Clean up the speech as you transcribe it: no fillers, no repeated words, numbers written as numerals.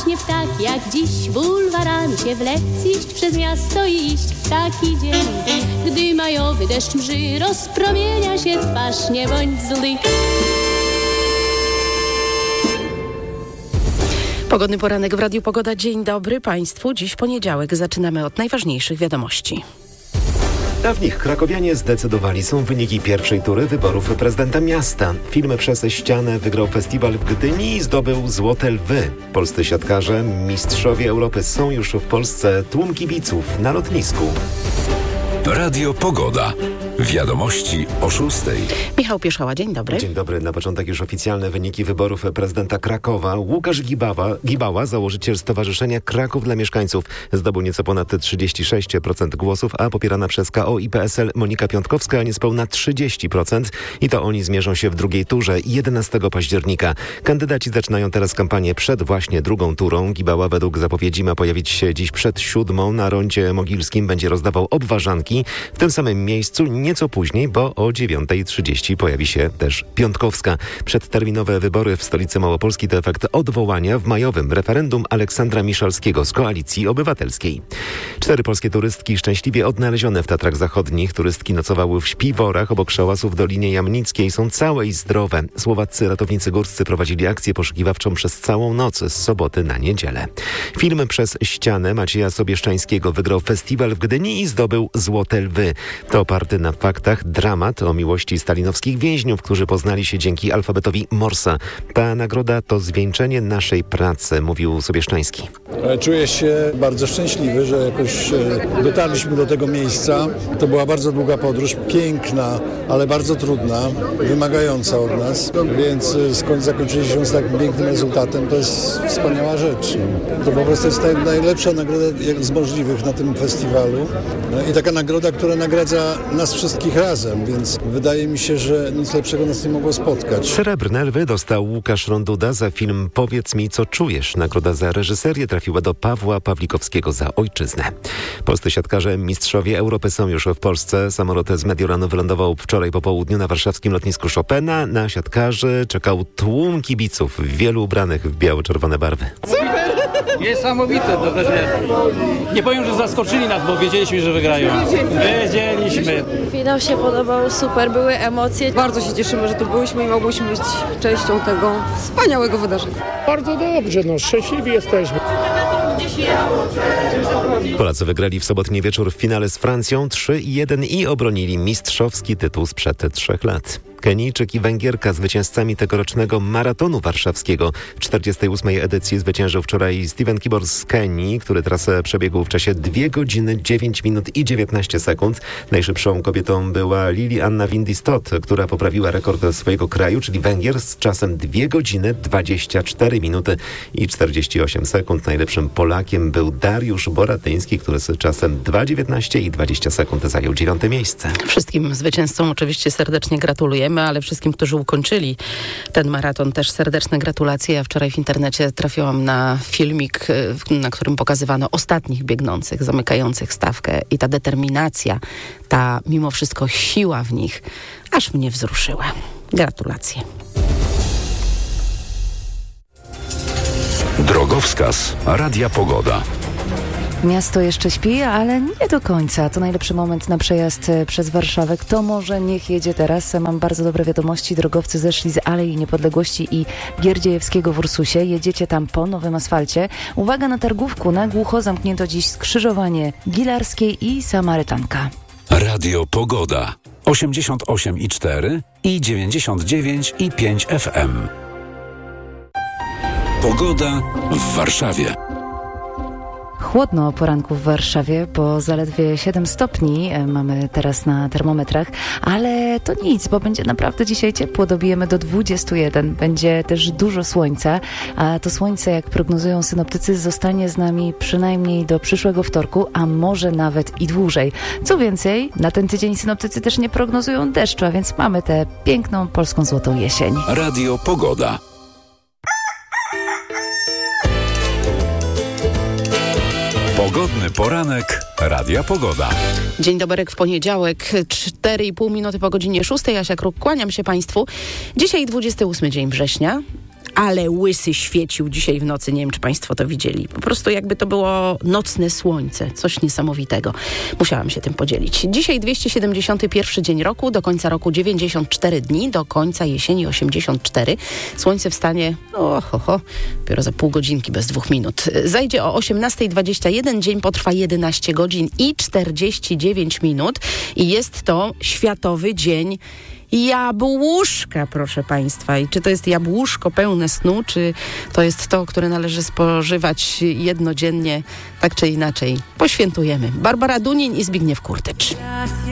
właśnie w taki jak dziś bulwarami się wlec, iść przez miasto i iść w taki dzień, gdy majowy deszcz mży rozpromienia się twarz, nie bądź zły. Pogodny poranek w Radiu Pogoda. Dzień dobry Państwu. Dziś poniedziałek. Zaczynamy od najważniejszych wiadomości. A w nich krakowianie zdecydowali. Są wyniki pierwszej tury wyborów prezydenta miasta. Film Przez ścianę wygrał festiwal w Gdyni i zdobył Złote Lwy. Polscy siatkarze, mistrzowie Europy są już w Polsce. Tłum kibiców na lotnisku. Radio Pogoda. Wiadomości o 6:00. Michał Pieszała, dzień dobry. Dzień dobry. Na początek już oficjalne wyniki wyborów prezydenta Krakowa. Łukasz Gibała, założyciel Stowarzyszenia Kraków dla Mieszkańców, zdobył nieco ponad 36% głosów, a popierana przez KO i PSL Monika Piątkowska niespełna 30%. I to oni zmierzą się w drugiej turze 11 października. Kandydaci zaczynają teraz kampanię przed właśnie drugą turą. Gibała według zapowiedzi ma pojawić się dziś przed 7:00 na rondzie mogilskim. Będzie rozdawał obwarzanki. W tym samym miejscu nieco później, bo o 9:30 pojawi się też Piątkowska. Przedterminowe wybory w stolicy Małopolski to efekt odwołania w majowym referendum Aleksandra Miszalskiego z Koalicji Obywatelskiej. 4 polskie turystki szczęśliwie odnalezione w Tatrach Zachodnich. Turystki nocowały w Śpiworach obok szałasów w Dolinie Jamnickiej. Są całe i zdrowe. Słowaccy ratownicy górscy prowadzili akcję poszukiwawczą przez całą noc z soboty na niedzielę. Film Przez ścianę Macieja Sobieszczańskiego wygrał festiwal w Gdyni i zdobył Złote Lwy. To oparty na faktach dramat o miłości stalinowskich więźniów, którzy poznali się dzięki alfabetowi Morsa. Ta nagroda to zwieńczenie naszej pracy, mówił Sobieszczański. Czuję się bardzo szczęśliwy, że jakoś dotarliśmy do tego miejsca. To była bardzo długa podróż, piękna, ale bardzo trudna, wymagająca od nas, więc skąd zakończyliśmy się z takim pięknym rezultatem, to jest wspaniała rzecz. To po prostu jest najlepsza nagroda z możliwych na tym festiwalu i taka nagroda, która nagradza nas wszystkich razem, więc wydaje mi się, że nic lepszego nas nie mogło spotkać. Srebrne Lwy dostał Łukasz Ronduda za film Powiedz mi, co czujesz. Nagroda za reżyserię trafiła do Pawła Pawlikowskiego za Ojczyznę. Polscy siatkarze mistrzowie Europy są już w Polsce. Samolot z Mediolanu wylądował wczoraj po południu na warszawskim lotnisku Chopina. Na siatkarzy czekał tłum kibiców, wielu ubranych w biało-czerwone barwy. Niesamowite to wrażenie. Nie powiem, że zaskoczyli nas, bo wiedzieliśmy, że wygrają. Wiedzieliśmy. Finał się podobał, super, były emocje. Bardzo się cieszymy, że tu byliśmy i mogłyśmy być częścią tego wspaniałego wydarzenia. Bardzo dobrze, szczęśliwi jesteśmy. Polacy wygrali w sobotni wieczór w finale z Francją 3-1 i obronili mistrzowski tytuł sprzed 3 lat. Kenijczyk i Węgierka zwycięzcami tegorocznego maratonu warszawskiego. W 48. edycji zwyciężył wczoraj Steven Kibor z Kenii, który trasę przebiegł w czasie 2 godziny 9 minut i 19 sekund. Najszybszą kobietą była Lili Anna Windistot, która poprawiła rekord swojego kraju, czyli Węgier, z czasem 2 godziny 24 minuty i 48 sekund. Najlepszym Polakiem był Dariusz Boratyński, który z czasem 2:19 i 20 sekund zajął 9. miejsce. Wszystkim zwycięzcom oczywiście serdecznie gratulujemy, ale wszystkim, którzy ukończyli ten maraton, też serdeczne gratulacje. Ja wczoraj w internecie trafiłam na filmik, na którym pokazywano ostatnich biegnących, zamykających stawkę i ta determinacja, ta mimo wszystko siła w nich, aż mnie wzruszyła. Gratulacje. Drogowskaz Radia Pogoda. Miasto jeszcze śpi, ale nie do końca. To najlepszy moment na przejazd przez Warszawę. Kto może, niech jedzie teraz. Mam bardzo dobre wiadomości. Drogowcy zeszli z Alei Niepodległości i Gierdziejewskiego w Ursusie. Jedziecie tam po nowym asfalcie. Uwaga na targówku. Na głucho zamknięto dziś skrzyżowanie Gilarskiej i Samarytanka. Radio Pogoda. 88,4 i 99,5 FM. Pogoda w Warszawie. Chłodno o poranku w Warszawie, bo zaledwie 7 stopni mamy teraz na termometrach, ale to nic, bo będzie naprawdę dzisiaj ciepło, dobijemy do 21. Będzie też dużo słońca, a to słońce, jak prognozują synoptycy, zostanie z nami przynajmniej do przyszłego wtorku, a może nawet i dłużej. Co więcej, na ten tydzień synoptycy też nie prognozują deszczu, a więc mamy tę piękną polską złotą jesień. Radio Pogoda. Pogodny poranek Radia Pogoda. Dzień dobry w poniedziałek, 4,5 minuty po godzinie 6. Asia Kruk, kłaniam się Państwu. Dzisiaj 28 dzień września, ale łysy świecił dzisiaj w nocy. Nie wiem, czy państwo to widzieli. Po prostu jakby to było nocne słońce. Coś niesamowitego. Musiałam się tym podzielić. Dzisiaj 271 dzień roku, do końca roku 94 dni, do końca jesieni 84. Słońce wstanie, dopiero za pół godzinki, bez 2 minut. Zajdzie o 18:21, dzień potrwa 11 godzin i 49 minut i jest to Światowy Dzień Jabłuszka, proszę państwa. I czy to jest jabłuszko pełne snu, czy to jest to, które należy spożywać jednodziennie, tak czy inaczej. Poświętujemy. Barbara Dunin i Zbigniew Kurtycz.